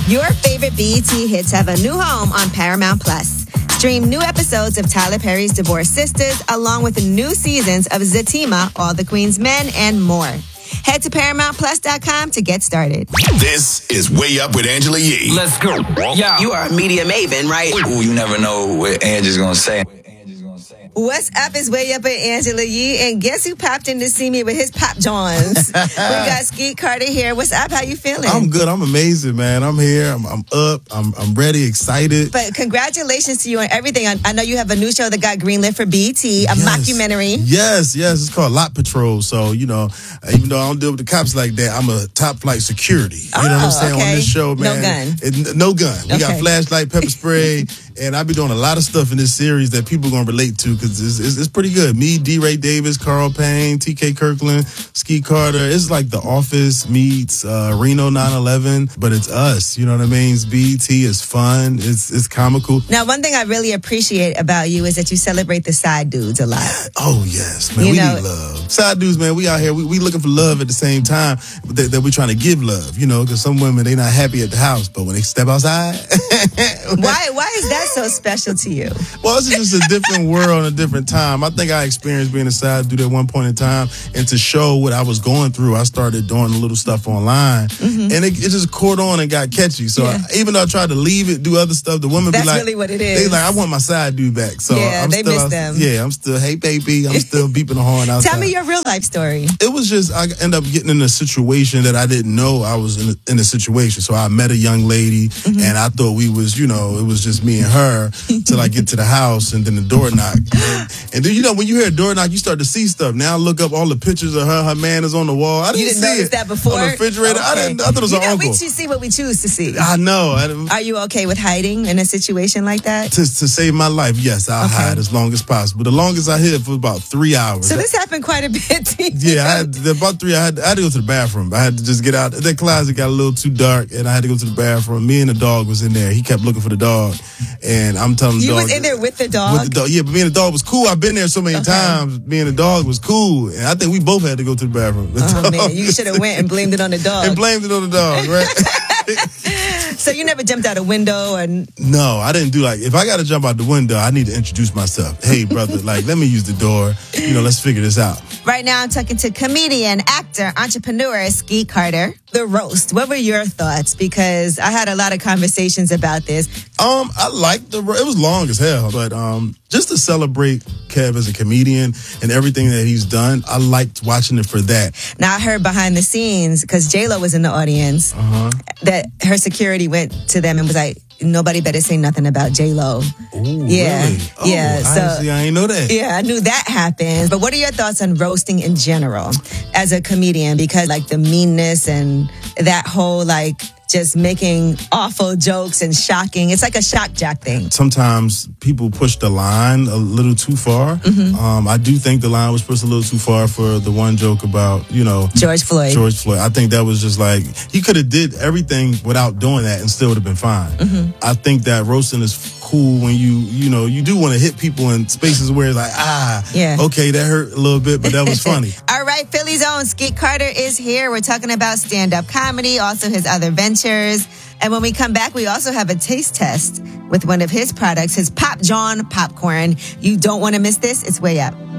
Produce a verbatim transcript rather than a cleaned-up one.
Your favorite B E T hits have a new home on Paramount Plus. Stream new episodes of Tyler Perry's Divorced Sisters, along with new seasons of Zatima, All the Queen's Men, and more. Head to Paramount Plus dot com to get started. This is Way Up with Angela Yee. Let's go. Yeah. You are a media maven, right? Ooh, you never know what Angela's gonna say. What's up? Is Way Up with Angela Yee, and guess who popped in to see me with his Pop Johns? We got Skeet Carter here. What's up? How you feeling? I'm good. I'm amazing, man. I'm here. I'm, I'm up. I'm, I'm ready. Excited. But congratulations to you on everything. I, I know you have a new show that got greenlit for B E T, a yes. mockumentary. Yes, yes. It's called Lot Patrol. So you know, even though I don't deal with the cops like that, I'm a top flight security. You oh, know what I'm saying okay. on this show, man. No gun. It, no gun. We okay. got flashlight, pepper spray. And I be doing a lot of stuff in this series that people gonna relate to because it's, it's, it's pretty good. Me, D. Ray Davis, Carl Payne, T K Kirkland, Skeet Carter. It's like The Office meets uh, Reno nine eleven, but it's us. You know what I mean? It's B E T. It's fun. It's it's comical. Now, one thing I really appreciate about you is that you celebrate the side dudes a lot. Oh yes, man. You we know, need love. Side dudes, man. We out here. We, we looking for love at the same time that, that we're trying to give love. You know, because some women they not happy at the house, but when they step outside, why why is that so special to you? Well, it's just a different world and a different time. I think I experienced being a side dude at one point in time, and to show what I was going through, I started doing a little stuff online, mm-hmm. and it, it just caught on and got catchy. So yeah. I, even though I tried to leave it, do other stuff, the women That's be like, really what it is. They like, I want my side dude back. So yeah, I'm they still, miss I, them. Yeah, I'm still, hey baby, I'm still beeping the horn outside. Tell me your real life story. It was just I ended up getting in a situation that I didn't know I was in a, in a situation. So I met a young lady, mm-hmm. and I thought we was, you know, it was just me and her till I get to the house, and then the door knock. And, and then, you know, when you hear a door knock, you start to see stuff. Now I look up all the pictures of her. Her man is on the wall. I didn't, you didn't see notice it that before? on the refrigerator. Okay. I didn't. I thought it was you an know, uncle. We see what we choose to see. I know. I Are you okay with hiding in a situation like that? To, to save my life, yes, I'll okay. hide as long as possible. The longest I hid for about three hours. So this happened quite a bit to you. Yeah, I had, about three. I had, I had to go to the bathroom. I had to just get out. That closet got a little too dark, and I had to go to the bathroom. Me and the dog was in there. He kept looking for the dog, and I'm telling the you dog. You was in there with the dog? With the dog, yeah. But me and the dog was cool. I've been there so many okay. times. Me and the dog was cool, and I think we both had to go to the bathroom. The oh dog. man, you should have went and blamed it on the dog. And blamed it on the dog, right? So you never jumped out a window? And no, I didn't do like, if I got to jump out the window, I need to introduce myself. Hey, brother, like, let me use the door. You know, let's figure this out. Right now, I'm talking to comedian, actor, entrepreneur, Skeet Carter. The roast. What were your thoughts? Because I had a lot of conversations about this. Um, I liked the roast. It was long as hell, but um, just to celebrate Kev as a comedian and everything that he's done, I liked watching it for that. Now, I heard behind the scenes, because J-Lo was in the audience, uh-huh. that her security went to them and was like, nobody better say nothing about J-Lo. Ooh, yeah. Really? Oh, yeah. So, honestly, I ain't know that. Yeah, I knew that happened. But what are your thoughts on roasting in general as a comedian? Because like the meanness and that whole like just making awful jokes and shocking. It's like a shock jock thing. Sometimes people push the line a little too far. Mm-hmm. Um, I do think the line was pushed a little too far for the one joke about, you know, George Floyd. George Floyd. I think that was just like, he could have did everything without doing that and still would have been fine. Mm-hmm. I think that roasting is cool when you, you know, you do want to hit people in spaces where it's like, ah, yeah. okay, that hurt a little bit, but that was funny. All right, Philly's own Skeet Carter is here. We're talking about stand-up comedy, also his other ventures. And when we come back, we also have a taste test with one of his products, his Pop John popcorn. You don't want to miss this. It's Way Up.